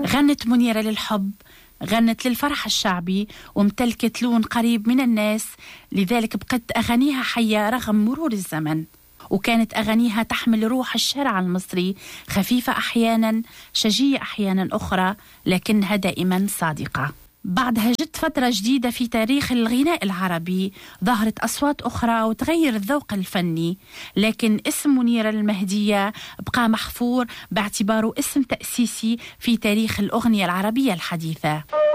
غنت منيرة للحب، غنت للفرح الشعبي، وامتلكت لون قريب من الناس، لذلك بقت أغانيها حية رغم مرور الزمن. وكانت أغانيها تحمل روح الشارع المصري، خفيفة أحيانا، شجية أحيانا أخرى، لكنها دائما صادقة. بعدها جت فترة جديدة في تاريخ الغناء العربي، ظهرت أصوات أخرى وتغير الذوق الفني، لكن اسم منيرة المهدية بقى محفور باعتباره اسم تأسيسي في تاريخ الأغنية العربية الحديثة.